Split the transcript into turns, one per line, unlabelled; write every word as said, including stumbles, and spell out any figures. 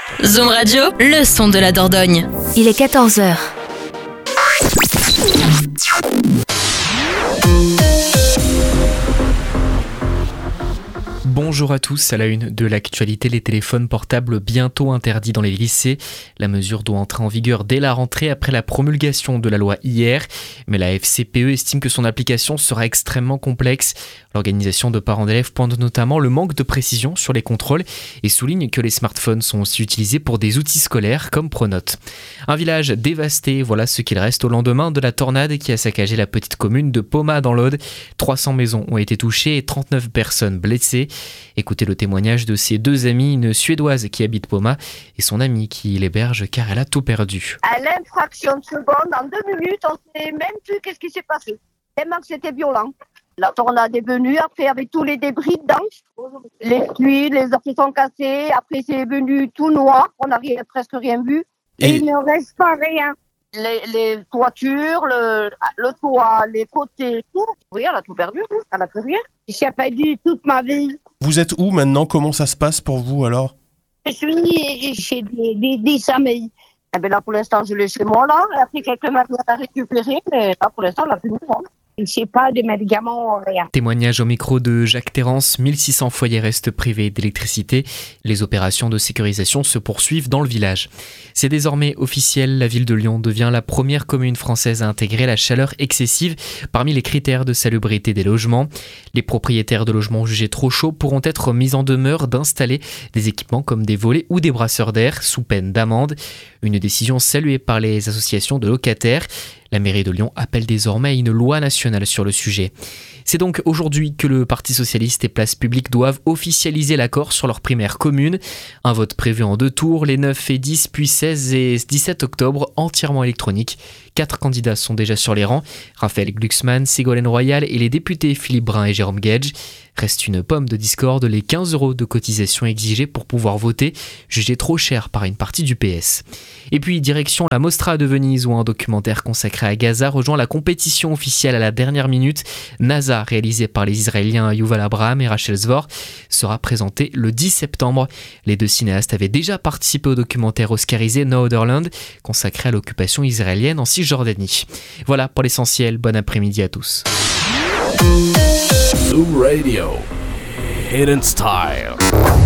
Zoom Radio, le son de la Dordogne.
Il est quatorze heures.
Bonjour à tous, à la une de l'actualité, les téléphones portables bientôt interdits dans les lycées. La mesure doit entrer en vigueur dès la rentrée après la promulgation de la loi hier. Mais la F C P E estime que son application sera extrêmement complexe. L'organisation de parents d'élèves pointe notamment le manque de précision sur les contrôles et souligne que les smartphones sont aussi utilisés pour des outils scolaires comme Pronote. Un village dévasté, voilà ce qu'il reste au lendemain de la tornade qui a saccagé la petite commune de Pomat dans l'Aude. trois cents maisons ont été touchées et trente-neuf personnes blessées. Écoutez le témoignage de ses deux amies, une Suédoise qui habite Pomat et son amie qui l'héberge car elle a tout perdu.
À l'infraction de seconde, en deux minutes, on ne sait même plus qu'est-ce qui s'est passé. Tellement que c'était violent. La tornade est venue, après avec tous les débris dedans, les fluides, les orques sont cassés, après c'est venu tout noir, on n'a rien, presque rien vu. Et, et il ne reste pas rien. Les, les toitures, le, le toit, les côtés, tout. Oui, elle a tout perdu, elle n'a plus rien. J'ai perdu toute ma vie.
Vous êtes où maintenant ? Comment ça se passe pour vous alors ?
Je suis chez des, des, des amis. Eh bien là, pour l'instant, je l'ai chez moi, là. Après, quelqu'un m'a récupéré, mais là, pour l'instant, on l'a plus de moi. Je n'ai pas de médicaments, rien.
Témoignage au micro de Jacques Terrance, mille six cents foyers restent privés d'électricité. Les opérations de sécurisation se poursuivent dans le village. C'est désormais officiel, la ville de Lyon devient la première commune française à intégrer la chaleur excessive parmi les critères de salubrité des logements. Les propriétaires de logements jugés trop chauds pourront être mis en demeure d'installer des équipements comme des volets ou des brasseurs d'air sous peine d'amende. Une décision saluée par les associations de locataires. La mairie de Lyon appelle désormais à une loi nationale sur le sujet. C'est donc aujourd'hui que le Parti socialiste et Place Publique doivent officialiser l'accord sur leur primaire commune. Un vote prévu en deux tours, les neuf et dix, puis seize et dix-sept octobre, entièrement électronique. Quatre candidats sont déjà sur les rangs, Raphaël Glucksmann, Ségolène Royal et les députés Philippe Brun et Jérôme Gage. Reste une pomme de discorde, les quinze euros de cotisation exigés pour pouvoir voter, jugés trop chers par une partie du P S. Et puis direction la Mostra de Venise où un documentaire consacré à Gaza rejoint la compétition officielle à la dernière minute. NASA, réalisé par les Israéliens Yuval Abraham et Rachel Zvor, sera présenté le dix septembre. Les deux cinéastes avaient déjà participé au documentaire oscarisé No Other Land, consacré à l'occupation israélienne en Cisjordanie. Voilà pour l'essentiel, bon après-midi à tous.
Zoom Radio, Hidden Style.